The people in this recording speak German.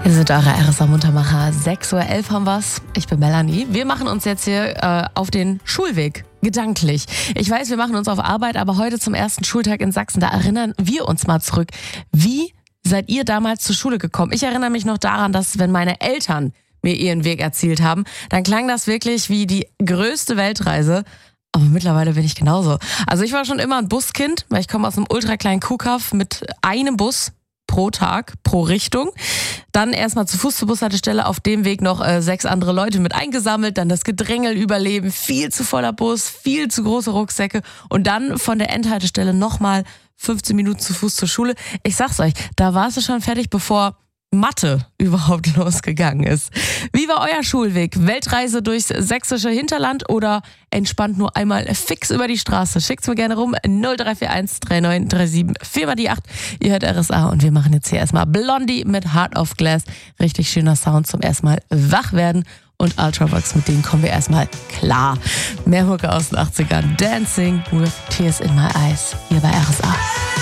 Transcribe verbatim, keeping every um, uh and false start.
Wir sind eure R S A-Muntermacher. sechs Uhr elf haben wir's. Ich bin Melanie. Wir machen uns jetzt hier äh, auf den Schulweg. Gedanklich. Ich weiß, wir machen uns auf Arbeit, aber heute zum ersten Schultag in Sachsen, da erinnern wir uns mal zurück. Wie seid ihr damals zur Schule gekommen? Ich erinnere mich noch daran, dass wenn meine Eltern mir ihren Weg erzählt haben, dann klang das wirklich wie die größte Weltreise. Aber mittlerweile bin ich genauso. Also ich war schon immer ein Buskind, weil ich komme aus einem ultrakleinen Kuhkaff mit einem Bus pro Tag, pro Richtung. Dann erstmal zu Fuß zur Bushaltestelle, auf dem Weg noch äh, sechs andere Leute mit eingesammelt, dann das Gedrängel überleben, viel zu voller Bus, viel zu große Rucksäcke und dann von der Endhaltestelle nochmal fünfzehn Minuten zu Fuß zur Schule. Ich sag's euch, da warst du schon fertig, bevor Mathe überhaupt losgegangen ist. Wie war euer Schulweg? Weltreise durchs sächsische Hinterland oder entspannt nur einmal fix über die Straße? Schickt's mir gerne rum. null drei vier eins drei neun drei sieben vier mal die acht. Ihr hört R S A und wir machen jetzt hier erstmal Blondie mit Heart of Glass. Richtig schöner Sound zum erstmal wach werden. Und Ultravox, mit denen kommen wir erstmal klar. Mehr Mucke aus den achtzigern. Dancing with Tears in My Eyes. Hier bei R S A.